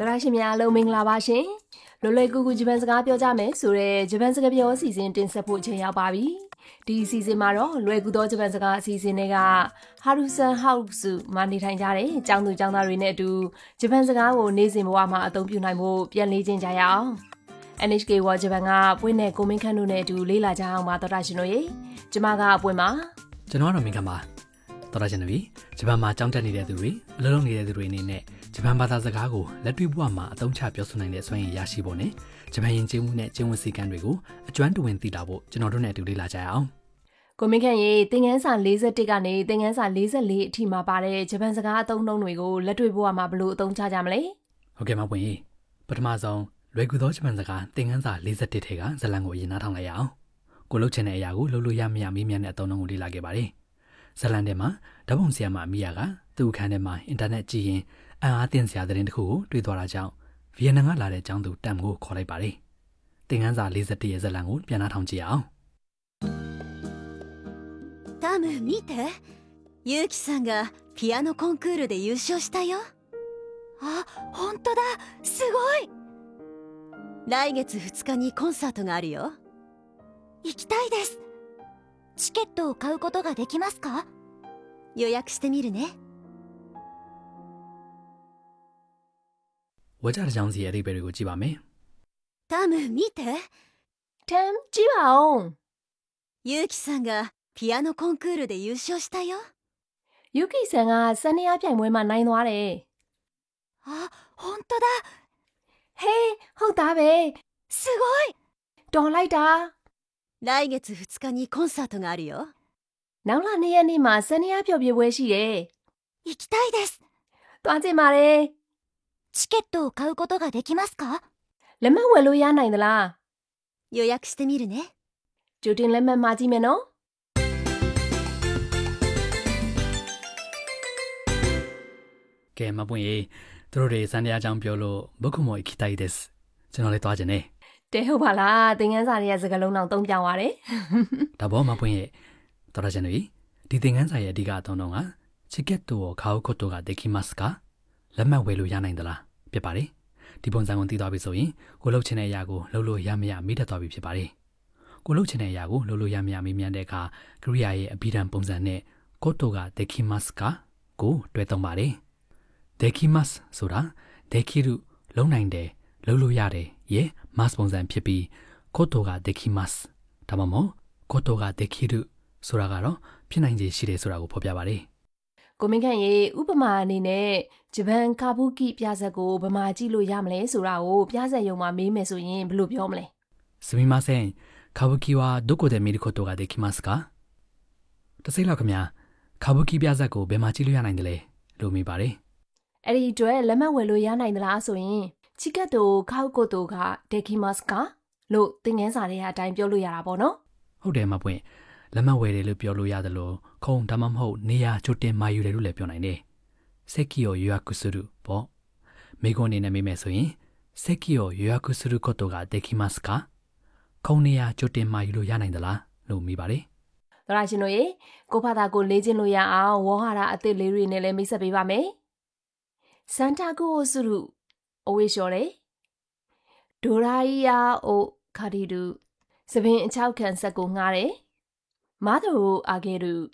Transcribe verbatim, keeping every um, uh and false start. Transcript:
တော်ရရှင်များအားလုံးမင်္ဂလာပါရှင်လွယ်လွယ်ကူကူဂျပန်စကားပြောကြမယ်ဆိုတဲ့ဂျပန်စကားပြောအစီအစဉ်တင်ဆက်ဖို့ချိန်ရောက်ပါပြီဒီအစီအစဉ်မှာတော့လွယ်ကူသောဂျပန်စကားအစီအစဉ်တွေကဟာရူဆန်ဟောက်စုမှာနေထိုင်ကြတဲ့ကျောင်းသူကျောင်းသားတွေနဲ့အတူဂျပန်စကားကိုနေ့စဉ်ဘဝမှာအသုံးပြုနိုင်ဖို့ပြန်လေ့ကျင့်ကြရအောင် N H K World Japan ကပွင့်နဲ့ကိုမင်းခန့်တို့နဲ့အတူလေ့လာကြအောင်ပါတော်ရရှင်တို့ရေကျမကအပွင့်ပါကျွန်တော်ကတော့မင်းခန့်ပါတော်ရရှင်တို့ဂျပန်မှာကျောင်းတက်နေတဲ့သူတွေအလုပ်လုပ်နေတဲ့သူတွေအနေနဲ့ဂျပန်ဘာသာစကားကိုလက်တွေ့ဘဝမှာအသုံးချပြောဆိုနိုင်တဲ့စွမ်းရည်ရရှိဖို့နဲ့ဂျပန်ယဉ်ကျေးမှုနဲ့ကျင့်ဝတ်စည်းကမ်းတွေကိုအကျွမ်းတဝင်သိလာဖို့ကျွန်တော်တို့နဲ့အတူလေ့လာကြရအောင်ကိုမင်းခန့်ရေသင်ခန်းစာ၄၁ကနေသင်ခန်းစာ၄၄အထိမှာပါတဲ့ဂျပန်စကားအသုံးအနှုန်းတွေကိုလက်တွေ့ဘဝမှာဘယ်လိုအသုံးချကြမလဲဟုတ်ကဲ့မပွင့်ရေပထမဆုံးလွယ်ကူသောဂျပန်စကားသင်ခန်းစာ၄၁ထဲကဇာတ်လမ်းကိုအရင်နားထောင်လိုက်ရအောင်ကိုလှုပ်ချင်တဲ့အရာကိုလှုပ်လို့ရမရမေးမြန်းတဲ့အသုံးအနှုန်းကိုလေ့လာခဲ့ပါတယ်ဇာတ်လမ်းထဲမှာဓာတ်ပုံဆရာမအမီယာကသူ့အခန်းထဲမှာအင်တာနက်ကြည့်ရင်အံ့အားသင့်စရာသတင်းတစ်ခုကိုတွေ့သွားတာကြောင့်ဗီယက်နမ်ကလာတဲ့ကျောင်းသူတမ်ကိုခေါ်လိုက်ပါတယ်သင်ခန်းစာ၄၁ရဲ့ဇာတ်လမ်းကိုပြန်နှားထောင်ကြည့်အောင်タム見てユウキさんがピアノコンクールで優勝したよあ、本当だすごい来月ふつかにコンサートがあるよ行きたいですチケットを買うことができますか予約してみるねဝကြတဲ့ကြောင်းစီရဲ့အဓိပ္ပာယ်တွေကိုကြည့်ပါမယ်タム見てတမ်ကြည့်ပါဦးユウキさんがピアノコンクールで優勝したよယူကီဆန်ကစနေအပြိုင်ပွဲမှာနိုင်သွားတယ်あ、本当だဟေးဟုတ်သားပဲすごいတော်လိုက်တာ来月ふつかにコンサートがあるよနောက်လနေ့ရက်နေ့မှာစနေအပျော်ပြပွဲရှိတယ်行きたいですသွားကြည့်ပါလေチケットを買うことができますかလက်မှတ်ဝယ်လို့ရနိုင်သလား予約してみるねကြိုတင်လက်မှတ်မှာကြည့်မယ်နော်ကဲမပွင့်ရေသူတို့တွေစံတရားကြောင်းပြောလို့ဘုက္ခုမော်ခိတိုင်ဒက်ကျွန်တော်လည်းသွားခြင်းနဲ့တဲဟုတ်ပါလားသင်ခန်းစာရဲ့စကားလုံးတော့သုံးပြောင်းသွားတယ်ဒါဘောမပွင့်ရေတော်ရခြင်းတွေဒီသင်ခန်းစာရဲ့အဓိကအသုံးတော့ကチケットを買うことができますかလက်မှတ်ဝယ်လို့ရနိုင်သလားဖြစ်ပါတယ်ဒီပုံစံကိုသိသွားပြီဆိုရင်ကိုလှုပ်ချင်တဲ့အရာကိုလှုပ်လို့ရမရမေးတတ်သွားပြီဖြစ်ပါတယ်ကိုလှုပ်ချင်တဲ့အရာကိုလှုပ်လို့ရမရမေးမြန်းတဲ့အခါကရိယာရဲ့အပြီးတန်ပုံစံနဲ့ကိုတိုကできますかကိုတွဲသုံးပါတယ်できますဆိုတာできるလုံနိုင်တယ်လှုပ်လို့ရတယ်ရဲ့ mas ပုံစံဖြစ်ပြီးကိုတိုကできますဒါမှမဟုတ်ကိုတိုကできるဆိုတာကတော့ဖြစ်နိုင်ခြေရှိတယ်ဆိုတာကိုဖော်ပြပါတယ်ကိုမင်းခန့်ရေဥပမာအနေနဲ့ဂျပန်ကာဘူကိပြဇက်ကိုဘယ်မှာကြည့်လို့ရမလဲဆိုတာကိုပြဇက်ရုံမှာမေးမယ်ဆိုရင်ဘယ်လိုပြောမလဲすみません歌舞伎はどこで見ることができますかတစိမ့်လောက်ခင်ဗျာကာဘူကိပြဇက်ကိုဘယ်မှာကြည့်လို့ရနိုင်တယ်လဲလို့မေးပါတယ်အဲ့ဒီအတွက်လက်မှတ်ဝယ်လို့ရနိုင်သလားဆိုရင်チケットを買うことができますかလို့သင်ခန်းစာတွေအတိုင်းပြောလို့ရတာပေါ့နော်ဟုတ်တယ်မပွင့်လက်မှတ်ဝယ်တယ်လို့ပြောလို့ရတယ်လို့ခုံဒါမှမဟုတ်နေရာချိုတင်မာယူတယ်လို့လည်းပြောနိုင်တယ်စက်ကြီးကို予約するပေါ့မိခွန်းအနေနဲ့မေးမယ်ဆိုရင်စက်ကြီးကို予約することができますかခုံနေရာချိုတင်မာယူလို့ရနိုင်သလားလို့မေးပါတယ်တော်ရရှင်တို့ရေကိုဖတာကိုလေ့ကျင့်လို့ရအောင်ဝေါ်ဟာရအသစ်လေးတွေနဲ့လည်းမိတ်ဆက်ပေးပါမယ်စန်တာကိုစုရုအဝေးလျှော်တယ်ဒိုရာယီယာအိုခါဒီဒူသပင်အချောက်ခံဆက်ကိုငှားတယ်မာဒိုအာဂေရု